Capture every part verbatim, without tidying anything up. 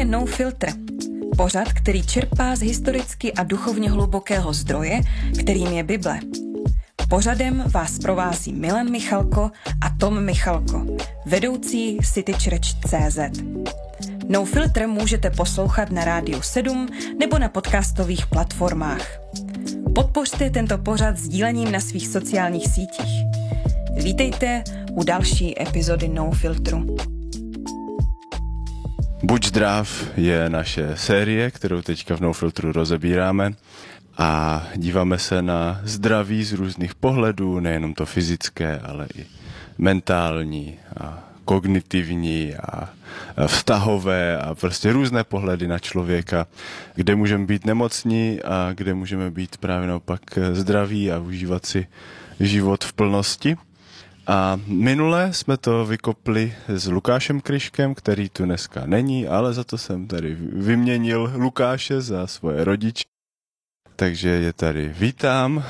je No Filter. Pořad, který čerpá z historicky a duchovně hlubokého zdroje, kterým je Bible. Pořadem vás provází Milan Michalko a Tom Michalko, vedoucí City Church tečka cé zet. No Filter můžete poslouchat na Rádiu sedm nebo na podcastových platformách. Podpořte tento pořad sdílením na svých sociálních sítích. Vítejte u další epizody No Filtru. Buď zdrav je naše série, kterou teďka v No Filtru rozebíráme a díváme se na zdraví z různých pohledů, nejenom to fyzické, ale i mentální a kognitivní a vztahové a prostě různé pohledy na člověka, kde můžeme být nemocní a kde můžeme být právě naopak zdraví a užívat si život v plnosti. A minule jsme to vykopli s Lukášem Kryškem, který tu dneska není, ale za to jsem tady vyměnil Lukáše za svoje rodiče. Takže je tady vítám.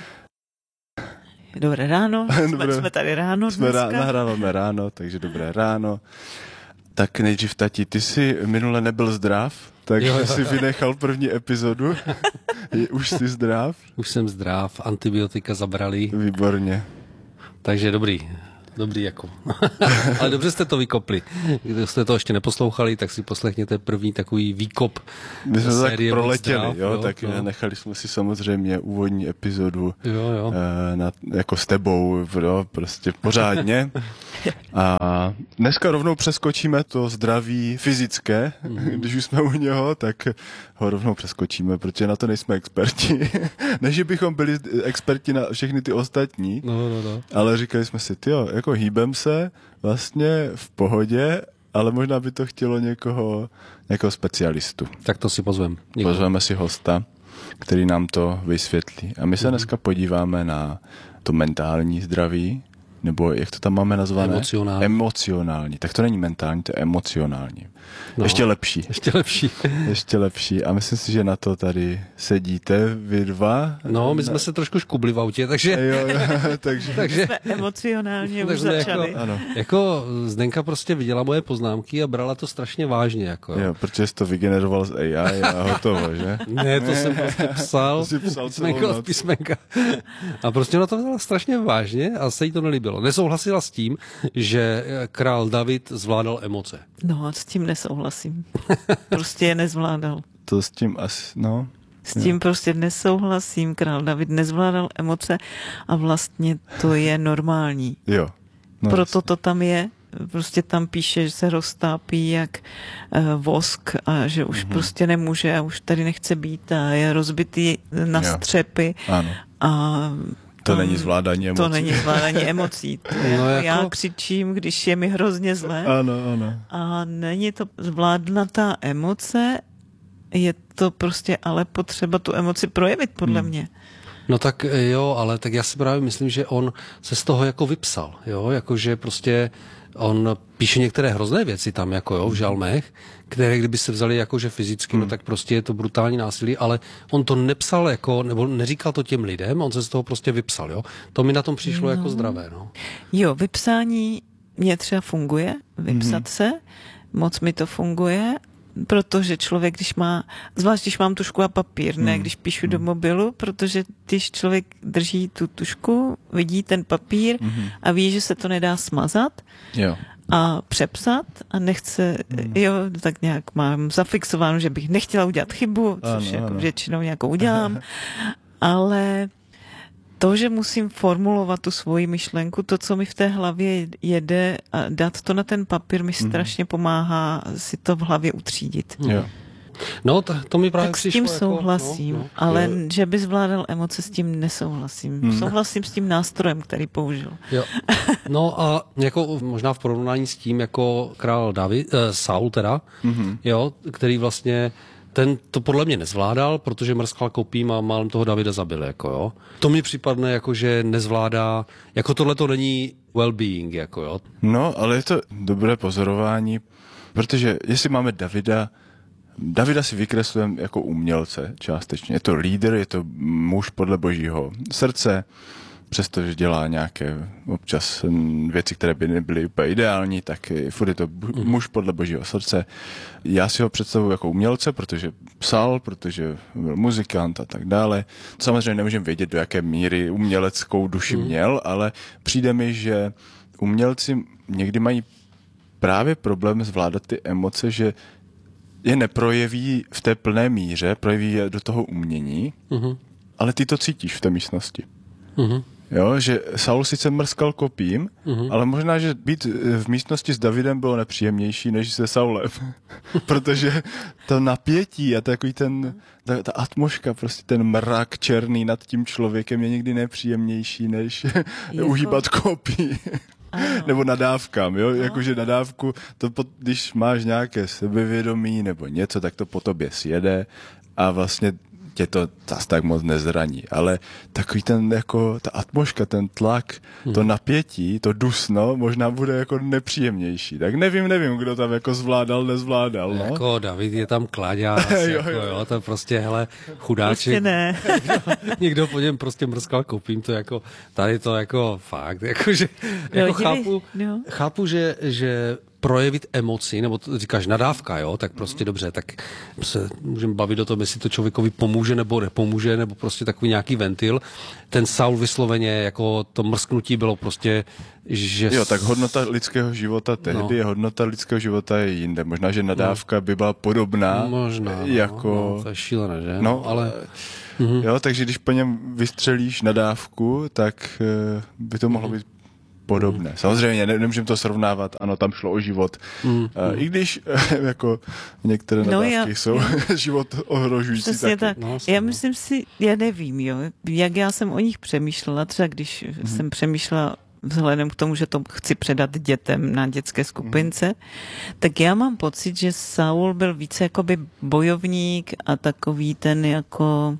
Dobré ráno, jsme, dobré, jsme tady ráno jsme dneska. Rá, nahráváme ráno, takže dobré ráno. Tak nejdřív, tati, ty jsi minule nebyl zdrav, takže jo, jo. jsi vynechal první epizodu. Už jsi zdrav? Už jsem zdrav, antibiotika zabrali. Výborně. Takže dobrý, dobrý jako. Ale dobře jste to vykopli. Když jste to ještě neposlouchali, tak si poslechněte první takový výkop. My jsme tak proletěli, zdrav, jo, jo, tak no. Nechali jsme si samozřejmě úvodní epizodu jo, jo. Na, jako s tebou, jo, prostě pořádně. A dneska rovnou přeskočíme to zdraví fyzické, mm-hmm. Když už jsme u něho, tak ho rovnou přeskočíme, protože na to nejsme experti. Ne, že bychom byli experti na všechny ty ostatní, no, no, no. Ale říkali jsme si, tyjo, jako hýbem se vlastně v pohodě, ale možná by to chtělo někoho, někoho specialistu. Tak to si pozvem. Někoho. Pozveme si hosta, který nám to vysvětlí. A my se mm-hmm. dneska podíváme na to mentální zdraví, nebo jak to tam máme nazvané? Emocionální. Emocionální. Tak to není mentální, to je emocionální. No, ještě lepší. Ještě lepší. Ještě lepší. A myslím si, že na to tady sedíte vy dva. No, my jsme se trošku škubli v autě, takže... Jo, jo, takže... takže jsme emocionálně už začali. Jako, ano. jako Zdenka prostě viděla moje poznámky a brala to strašně vážně. Jako, jo. jo, protože jsi to vygeneroval z A I a hotovo, že? Ne, to jsem prostě psal, psal písmenka od písmenka. A prostě ona to vzala strašně vážně a se jí to nelíbilo. Nesouhlasila s tím, že král David zvládal emoce. No, s tím nesouhlasím. Prostě je nezvládal. To s tím asi, no... S tím jo. prostě nesouhlasím. Král David nezvládal emoce a vlastně to je normální. Jo. No, Proto jasně. to tam je. Prostě tam píše, že se roztápí jak uh, vosk a že už mm-hmm. prostě nemůže a už tady nechce být a je rozbitý na jo. střepy. Ano. A to um, není zvládání emocí. To není zvládání emocí. To no jako... Já křičím, když je mi hrozně zlé. Ano, ano. A není to zvládnutá emoce, je to prostě ale potřeba tu emoci projevit, podle hmm. mě. No tak jo, ale tak já si právě myslím, že on se z toho jako vypsal, jo, jakože prostě on píše některé hrozné věci tam, jako jo, v žalmech, které kdyby se vzali jakože fyzicky, hmm. no tak prostě je to brutální násilí, ale on to nepsal jako, nebo neříkal to těm lidem, on se z toho prostě vypsal, jo. To mi na tom přišlo no. jako zdravé, no. Jo, vypsání mě třeba funguje, vypsat hmm. se, moc mi to funguje, protože člověk, když má, zvlášť když mám tušku a papír, hmm. ne když píšu hmm. do mobilu, protože když člověk drží tu tušku, vidí ten papír hmm. a ví, že se to nedá smazat jo. a přepsat a nechce, hmm. jo, tak nějak mám zafixováno, že bych nechtěla udělat chybu, což ano, jako ano. většinou nějakou udělám, ale to, že musím formulovat tu svoji myšlenku, to, co mi v té hlavě jede a dát to na ten papír, mi mm. strašně pomáhá si to v hlavě utřídit. Jo. No, to, to mi právě tak s tím jako, souhlasím, no, no. ale jo. že by zvládal emoce, s tím nesouhlasím. Hmm. Souhlasím s tím nástrojem, který použil. Jo. No a jako možná v porovnání s tím, jako král David, eh, Saul teda, mm-hmm. jo, který vlastně ten to podle mě nezvládal, protože mrskal kopím a málem toho Davida zabil, jako jo. To mi připadne jako, že nezvládá, jako tohle to není well-being, jako jo. No, ale je to dobré pozorování, protože jestli máme Davida, Davida si vykreslujeme jako umělce částečně. Je to lídr, je to muž podle božího srdce, přestože dělá nějaké občas věci, které by nebyly úplně ideální, tak furt je to muž podle božího srdce. Já si ho představuji jako umělce, protože psal, protože byl muzikant a tak dále. Samozřejmě nemůžeme vědět, do jaké míry uměleckou duši měl, ale přijde mi, že umělci někdy mají právě problém zvládat ty emoce, že je neprojeví v té plné míře, projeví je do toho umění, uh-huh. ale ty to cítíš v té místnosti. Uh-huh. Jo, že Saul sice mrskal kopím, uh-huh. ale možná, že být v místnosti s Davidem bylo nepříjemnější než se Saulem. Protože to napětí a takový ten, ta, ta atmosféra, prostě ten mrak černý nad tím člověkem je někdy nepříjemnější než jako... uhýbat kopí. Nebo nadávkám, jo, jakože nadávku, to pot, když máš nějaké sebevědomí nebo něco, tak to po tobě sjede a vlastně tě to zase tak moc nezraní, ale takový ten jako, ta atmosféra, ten tlak, hmm. to napětí, to dusno, možná bude jako nepříjemnější, tak nevím, nevím, kdo tam jako zvládal, nezvládal, no. Jako David je tam kláďás, jo, jako, jo. jo, to prostě, hele, chudáček. Prostě ne. někdo, někdo po něm prostě mrskal kopím, to jako, tady to jako fakt, jako, že, jako chápu, no. chápu, že, že projevit emoci, nebo to říkáš nadávka, jo, tak prostě dobře, tak se můžeme bavit o tom, jestli to člověkovi pomůže nebo nepomůže, nebo prostě takový nějaký ventil. Ten Saul vysloveně, jako to mrsknutí bylo prostě, že... Jo, tak hodnota lidského života tehdy no. je hodnota lidského života je jinde. Možná, že nadávka no. by byla podobná. Možná, jako... no, no, to je šílené, že? No, ale... Uh-huh. Jo, takže když po něm vystřelíš nadávku, tak uh, by to mohlo uh-huh. být podobné. Samozřejmě ne, nemůžeme to srovnávat, ano, tam šlo o život. Mm, mm. Uh, I když uh, jako některé no nadávky já, jsou život ohrožující. Přesně taky. tak. No, já myslím si, já nevím, jo, jak já jsem o nich přemýšlela, třeba když mm. jsem přemýšlela vzhledem k tomu, že to chci předat dětem na dětské skupince, mm. tak já mám pocit, že Saul byl více jakoby bojovník a takový ten jako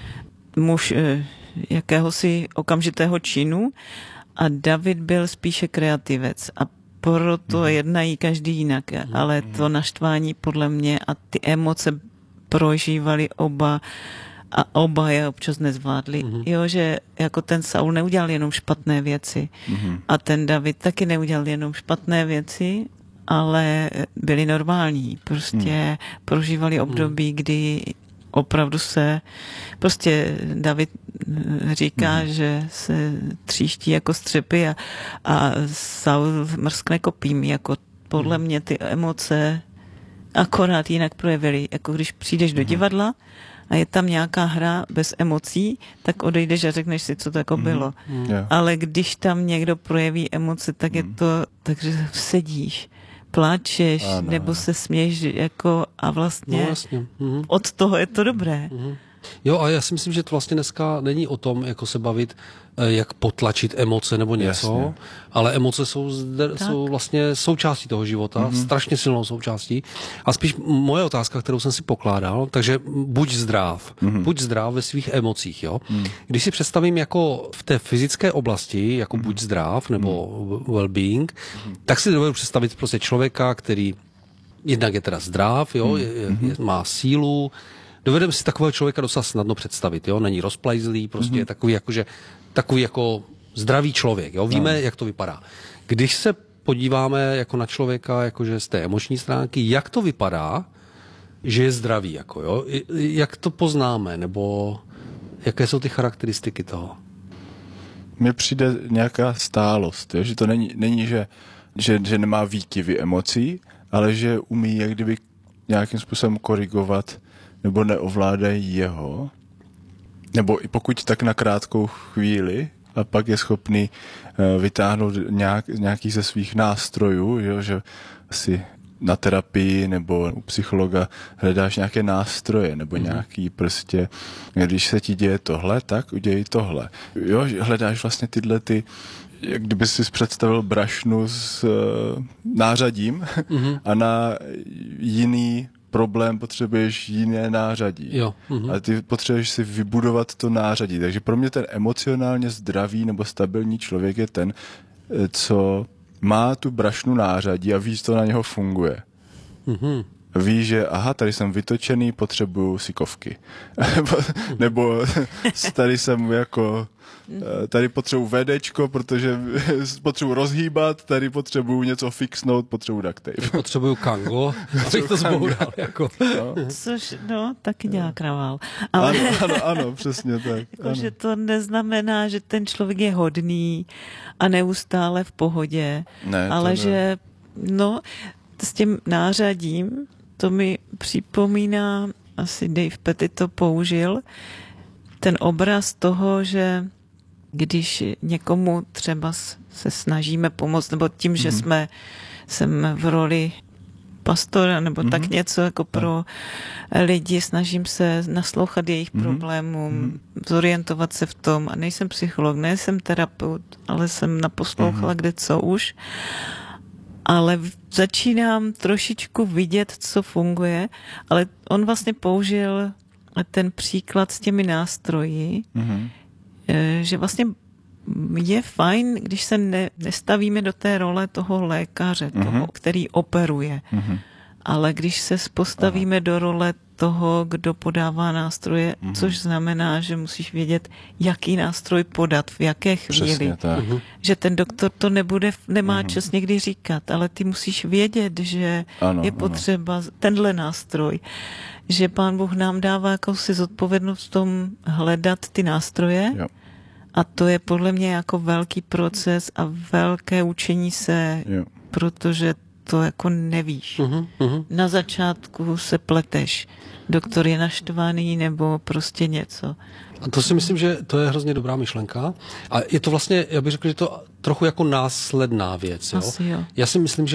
muž jakéhosi okamžitého činu, a David byl spíše kreativec a proto mm. jednají každý jinak, mm. ale to naštvání podle mě a ty emoce prožívali oba a oba je občas nezvládli. Mm. Jo, že jako ten Saul neudělal jenom špatné věci mm. a ten David taky neudělal jenom špatné věci, ale byli normální. Prostě mm. prožívali období, kdy opravdu se, prostě David říká, mm. že se tříští jako střepy a, a Saul mrskne kopím, jako podle mm. mě ty emoce akorát jinak projevily. Jako když přijdeš mm. do divadla a je tam nějaká hra bez emocí, tak odejdeš a řekneš si, co to jako mm. bylo. Mm. Ale když tam někdo projeví emoce, tak mm. je to, takže sedíš, pláčeš, ano, nebo ano. se směješ jako a vlastně no, vlastně. Mhm. od toho je to dobré. Mhm. Jo, a já si myslím, že to vlastně dneska není o tom, jako se bavit, jak potlačit emoce nebo něco, jasně. ale emoce jsou, zde, jsou vlastně součástí toho života, mm-hmm. strašně silnou součástí. A spíš moje otázka, kterou jsem si pokládal, takže buď zdrav, mm-hmm. buď zdrav ve svých emocích, jo. Mm. Když si představím jako v té fyzické oblasti, jako mm-hmm. buď zdrav nebo mm. well-being, mm-hmm. tak si dovedu představit prostě člověka, který jednak je teda zdrav, jo, mm-hmm. je, je, má sílu. Dovedeme si takového člověka docela snadno představit, jo, není rozplajzlý, prostě mm-hmm. takový jakože takový jako zdravý člověk, jo, víme, no. jak to vypadá. Když se podíváme jako na člověka, jakože z té emoční stránky, jak to vypadá, že je zdravý, jako jo, jak to poznáme, nebo jaké jsou ty charakteristiky toho? Mně přijde nějaká stálost, jo? Že to není, není že, že, že nemá výkyvy emocí, ale že umí jak kdyby nějakým způsobem korigovat nebo neovládají jeho, nebo i pokud tak na krátkou chvíli a pak je schopný uh, vytáhnout nějak, nějaký ze svých nástrojů, jo, že si na terapii nebo u psychologa hledáš nějaké nástroje nebo mm. nějaký prostě, když se ti děje tohle, tak udělej tohle. Jo, hledáš vlastně tyhle ty, jak kdyby si představil brašnu s uh, nářadím mm-hmm. a na jiný problém potřebuješ jiné nářadí. Jo. Uh-huh. A ty potřebuješ si vybudovat to nářadí. Takže pro mě ten emocionálně zdravý nebo stabilní člověk je ten, co má tu brašnu nářadí a ví, co na něho funguje. Uh-huh. ví, že aha, tady jsem vytočený, potřebuju sikovky. Nebo tady jsem jako, tady potřebuju védečko, protože potřebuju rozhýbat, tady potřebuju něco fixnout, potřebuju duct tape. Potřebuju kango, abych to zboural. Jako. No. Což, no, taky dělá kravál. Ale... Ano, ano, ano, přesně tak. Jako, že to neznamená, že ten člověk je hodný a neustále v pohodě, ne, ale ne. že, no, s tím nářadím, to mi připomíná, asi Dave Petty to použil, ten obraz toho, že když někomu třeba se snažíme pomoct, nebo tím, mm-hmm. že jsme jsem v roli pastora, nebo mm-hmm. tak něco jako pro lidi, snažím se naslouchat jejich mm-hmm. problémům, mm-hmm. zorientovat se v tom, a nejsem psycholog, nejsem terapeut, ale jsem naposlouchala mm-hmm. kde co už, ale začínám trošičku vidět, co funguje, ale on vlastně použil ten příklad s těmi nástroji, mm-hmm. že vlastně je fajn, když se ne, nestavíme do té role toho lékaře, mm-hmm. toho, který operuje, mm-hmm. ale když se postavíme Aha. do role toho, kdo podává nástroje, mm-hmm. což znamená, že musíš vědět, jaký nástroj podat, v jaké chvíli. Přesně tak. Mm-hmm. Že ten doktor to nebude, nemá mm-hmm. čas někdy říkat, ale ty musíš vědět, že ano, je potřeba ano. tenhle nástroj. Že Pán Bůh nám dává jakousi zodpovědnost v tom hledat ty nástroje. Jo. A to je podle mě jako velký proces a velké učení se, jo. protože to jako nevíš. Uh-huh, uh-huh. Na začátku se pleteš. Doktor je naštvaný nebo prostě něco. A to si myslím, že to je hrozně dobrá myšlenka. A je to vlastně, já bych řekl, že to trochu jako následná věc. Jo? Asi jo. Já si myslím, že